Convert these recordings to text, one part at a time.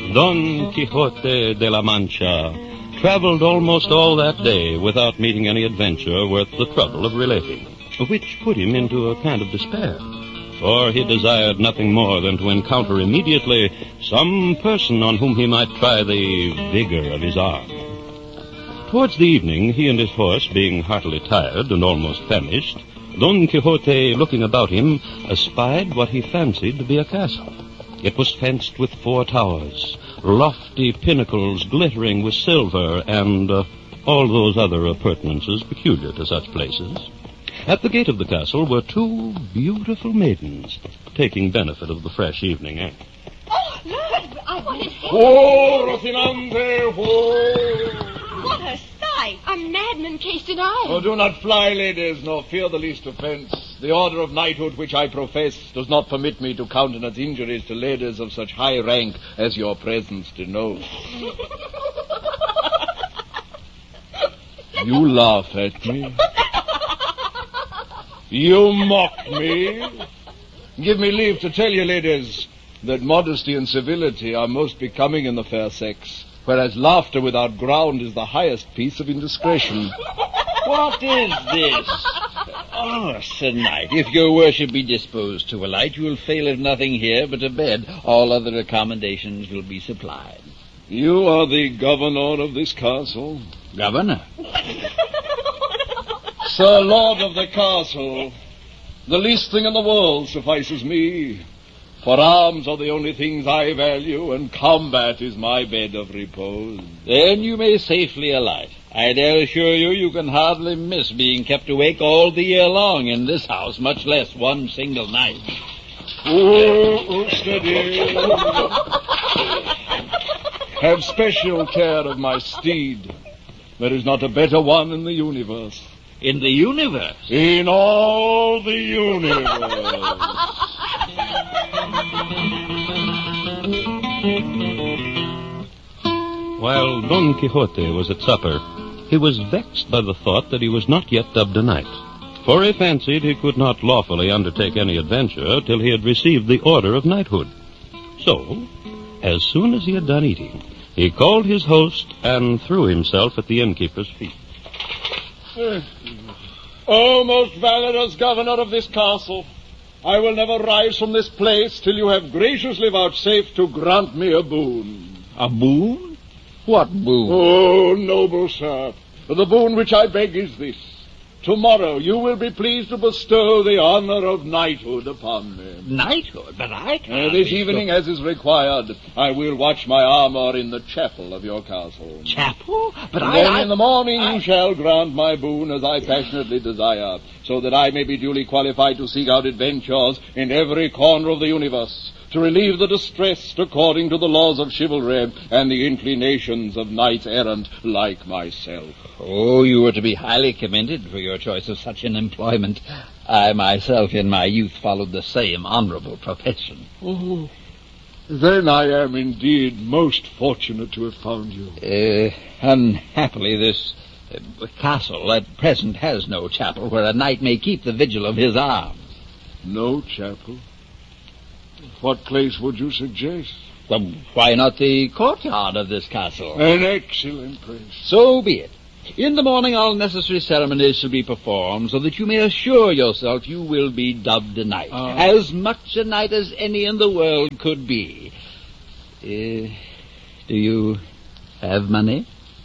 Don Quixote de la Mancha traveled almost all that day without meeting any adventure worth the trouble of relating, which put him into a kind of despair, for he desired nothing more than to encounter immediately some person on whom he might try the vigor of his arm. Towards the evening, he and his horse being heartily tired and almost famished, Don Quixote, looking about him, espied what he fancied to be a castle. It was fenced with 4 towers, lofty pinnacles glittering with silver, and all those other appurtenances peculiar to such places. At the gate of the castle were 2 beautiful maidens, taking benefit of the fresh evening air. Oh, look! I want to see. Oh, Rocinante! Oh! What a sight! A madman cased in iron. Oh, do not fly, ladies, nor fear the least offense. The order of knighthood which I profess does not permit me to countenance injuries to ladies of such high rank as your presence denotes. You laugh at me. You mock me. Give me leave to tell you, ladies, that modesty and civility are most becoming in the fair sex, whereas laughter without ground is the highest piece of indiscretion. What is this? Oh, Sir Knight, if your worship be disposed to alight, you will fail of nothing here but a bed. All other accommodations will be supplied. You are the governor of this castle? Governor? Sir Lord of the castle, the least thing in the world suffices me. For arms are the only things I value, and combat is my bed of repose. Then you may safely alight. I dare assure you, you can hardly miss being kept awake all the year long in this house, much less one single night. Oh, steady. Have special care of my steed. There is not a better one in the universe. In the universe? In all the universe. While Don Quixote was at supper, he was vexed by the thought that he was not yet dubbed a knight, for he fancied he could not lawfully undertake any adventure till he had received the order of knighthood. So, as soon as he had done eating, he called his host and threw himself at the innkeeper's feet. O most valorous governor of this castle, I will never rise from this place till you have graciously vouchsafed to grant me a boon. A boon? What boon? Oh, noble sir, the boon which I beg is this. Tomorrow you will be pleased to bestow the honor of knighthood upon me. Knighthood? But I can't. This evening, as is required, I will watch my armor in the chapel of your castle. Chapel? But and then in the morning you shall grant my boon as I passionately desire, so that I may be duly qualified to seek out adventures in every corner of the universe, to relieve the distressed according to the laws of chivalry and the inclinations of knights errant like myself. Oh, you are to be highly commended for your choice of such an employment. I myself in my youth followed the same honorable profession. Oh, then I am indeed most fortunate to have found you. Unhappily, this castle at present has no chapel where a knight may keep the vigil of his arms. No chapel? What place would you suggest? Well, why not the courtyard of this castle? An excellent place. So be it. In the morning all necessary ceremonies shall be performed, so that you may assure yourself you will be dubbed a knight. As much a knight as any in the world could be. Do you have money?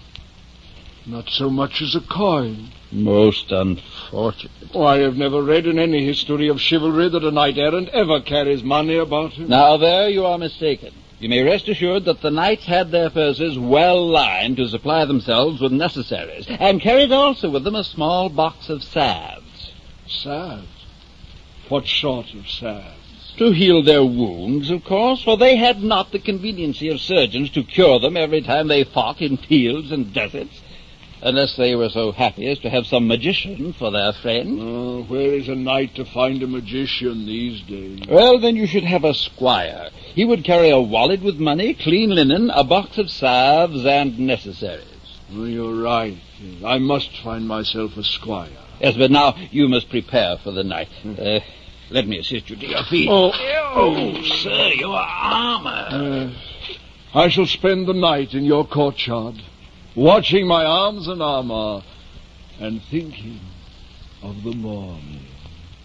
Not so much as a coin. Most unfortunate. Oh, I have never read in any history of chivalry that a knight-errant ever carries money about him. Now, there you are mistaken. You may rest assured that the knights had their purses well lined to supply themselves with necessaries, and carried also with them a small box of salves. Salves? What sort of salves? To heal their wounds, of course, for they had not the conveniency of surgeons to cure them every time they fought in fields and deserts, unless they were so happy as to have some magician for their friend. Oh, where is a knight to find a magician these days? Well, then you should have a squire. He would carry a wallet with money, clean linen, a box of salves, and necessaries. Oh, you're right. I must find myself a squire. Yes, but now you must prepare for the night. Let me assist you to your feet. Oh, sir, your armor. I shall spend the night in your courtyard, watching my arms and armor, and thinking of the morning.